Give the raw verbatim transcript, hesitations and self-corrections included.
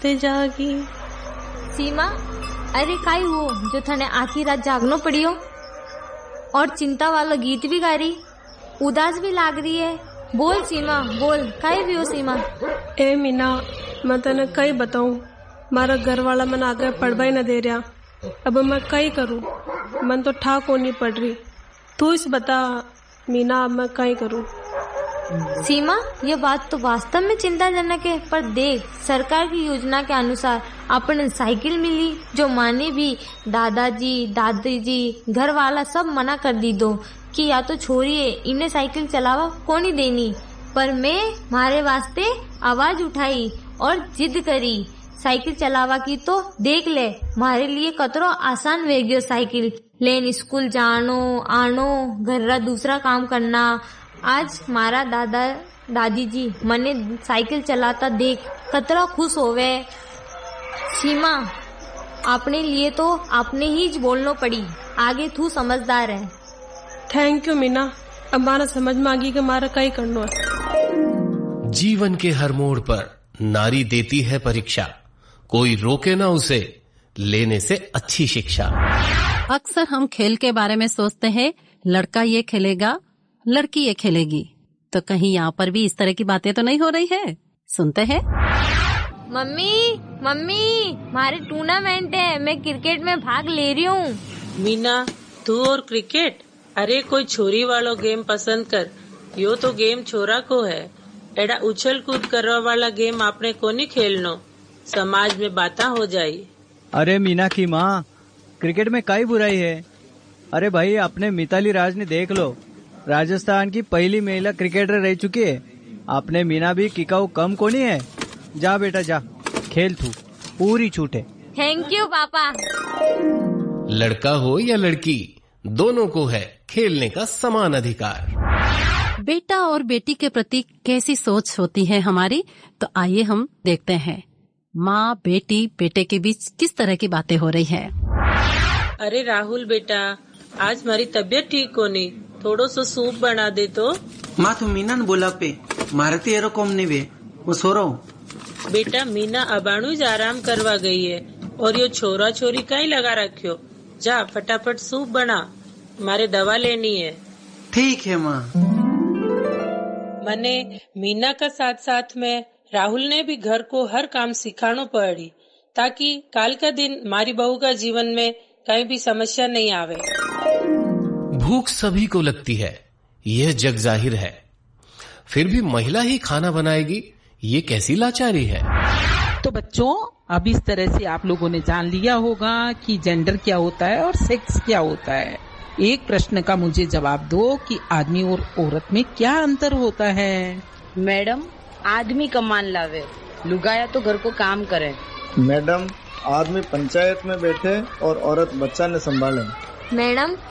ते जागी। सीमा, अरे काई वो जो थने आखी रात जागनो पड़ी हो और चिंता वाला गीत भी गा रही, उदास भी लाग रही है। बोल सीमा बोल, काई भी हो सीमा। ए मीना, मैं तने कई बताऊं, मारा घर वाला मन आगे पढ़वा ही न दे रहा। अब मैं कई करूं, मन तो ठाक होनी पड़ रही। तू इस बता मीना, अब मैं कई करूं। सीमा, ये बात तो वास्तव में चिंताजनक है, पर देख सरकार की योजना के अनुसार अपन साइकिल मिली, जो माने भी दादाजी दादी जी घर वाला सब मना कर दी दो कि या तो छोड़िए इन्हें साइकिल चलावा कौन ही देनी। पर मैं मारे वास्ते आवाज उठाई और जिद करी साइकिल चलावा की। तो देख ले मारे लिए कतरो आसान वे गयो साइकिल लेन, स्कूल जानो आनो, घर दूसरा काम करना। आज मारा दादा दादी जी मने साइकिल चलाता देख कतरा खुश होवे। सीमा, अपने लिए तो आपने ही बोलना पड़ी, आगे तू समझदार है। थैंक यू मीना, अब मारा समझ में आ गई कि मारा कई करना है। जीवन के हर मोड़ पर नारी देती है परीक्षा, कोई रोके ना उसे लेने से अच्छी शिक्षा। अक्सर हम खेल के बारे में सोचते हैं, लड़का ये खेलेगा लड़की ये खेलेगी, तो कहीं यहाँ पर भी इस तरह की बातें तो नहीं हो रही है? सुनते हैं। मम्मी मम्मी, हमारे टूर्नामेंट है, मैं क्रिकेट में भाग ले रही हूँ। मीना, तू और क्रिकेट? अरे कोई छोरी वालो गेम पसंद कर, यो तो गेम छोरा को है। एड़ा उछल कूद करवा वाला गेम आपने को नहीं खेलनो, समाज में बातें हो जाई। अरे मीना की माँ, क्रिकेट में काई बुराई है? अरे भाई, आपने मिताली राज ने देख लो, राजस्थान की पहली महिला क्रिकेटर रह चुकी है। आपने मीना भी किकाऊ कम को नहीं है। जा बेटा जा, खेल तू, पूरी छूट है। थैंक यू पापा। लड़का हो या लड़की, दोनों को है खेलने का समान अधिकार। बेटा और बेटी के प्रति कैसी सोच होती है हमारी, तो आइए हम देखते हैं माँ बेटी बेटे के बीच किस तरह की बातें हो रही है। अरे राहुल बेटा, आज हमारी तबीयत ठीक को नहीं, थोड़ो सो सूप बना दे तो। माँ तो मीना ने बोला पे, मारे तो एरो कम नहीं वे, वो सो रहा हूँ। बेटा मीना अबाणु ज आराम करवा गई है और यो छोरा छोरी कहीं लगा रखियो। जा फटाफट सूप बना, मारे दवा लेनी है। ठीक है माँ। मने मीना का साथ साथ में राहुल ने भी घर को हर काम सिखानो पड़ी, ताकि काल का दिन मारी बहू का जीवन में कहीं भी समस्या नहीं आवे। भूख सभी को लगती है, यह जग जाहिर है, फिर भी महिला ही खाना बनाएगी, ये कैसी लाचारी है। तो बच्चों, अब इस तरह से आप लोगों ने जान लिया होगा कि जेंडर क्या होता है और सेक्स क्या होता है। एक प्रश्न का मुझे जवाब दो कि आदमी और औरत में क्या अंतर होता है? मैडम, आदमी कमान लावे, लुगाया तो घर को काम करे। मैडम, आदमी पंचायत में बैठे और औरत बच्चा ने संभाले। मैडम,